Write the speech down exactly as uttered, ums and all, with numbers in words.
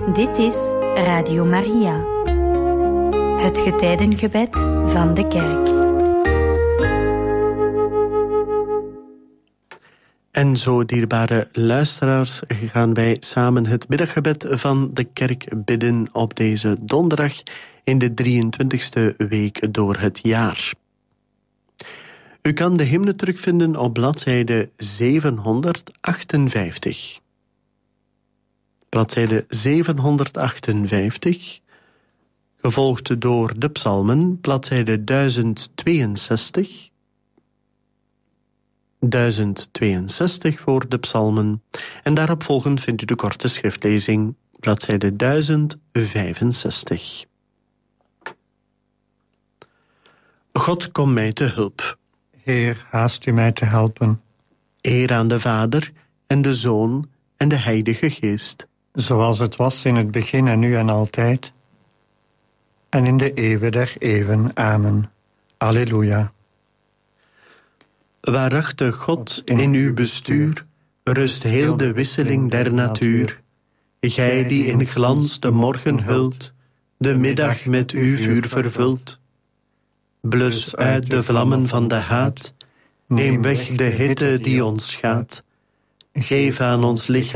Dit is Radio Maria, het getijdengebed van de kerk. En zo, dierbare luisteraars, gaan wij samen het middaggebed van de kerk bidden op deze donderdag in de drieëntwintigste week door het jaar. U kan de hymne terugvinden op bladzijde zevenhonderdachtenvijftig. Bladzijde zevenhonderdachtenvijftig, gevolgd door de psalmen, bladzijde duizend tweeënzestig. duizend tweeënzestig voor de psalmen. En daarop volgend vindt u de korte schriftlezing, bladzijde duizend vijfenzestig. God, kom mij te hulp. Heer, haast u mij te helpen. Eer aan de Vader en de Zoon en de Heilige Geest. Zoals het was in het begin en nu en altijd. En in de eeuwen der eeuwen. Amen. Alleluia. Waarachtig God, in uw bestuur rust heel de wisseling der natuur. Gij die in glans de morgen hult, de middag met uw vuur vervult. Blus uit de vlammen van de haat, neem weg de hitte die ons schaadt. Geef aan ons lichaam